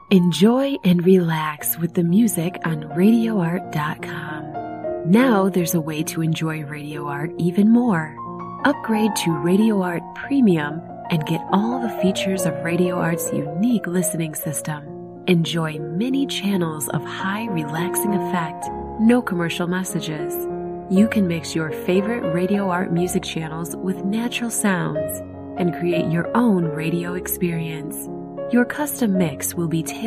Enjoy and relax with the music on RadioArt.com. Now there's a way to enjoy Radio Art even more. Upgrade to Radio Art Premium and get all the features of Radio Art's unique listening system. Enjoy many channels of high relaxing effect, no commercial messages. You can mix your favorite Radio Art music channels with natural sounds and create your own radio experience. Your custom mix will be tailored